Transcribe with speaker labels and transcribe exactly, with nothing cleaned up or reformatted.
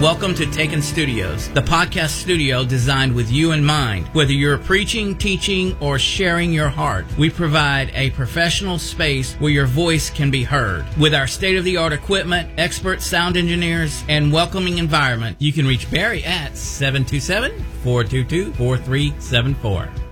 Speaker 1: Welcome to Taken Studios, the podcast studio designed with you in mind. Whether you're preaching, teaching, or sharing your heart, we provide a professional space where your voice can be heard. With our state-of-the-art equipment, expert sound engineers, and welcoming environment, you can reach Barry at seven two seven, four two two, four three seven four.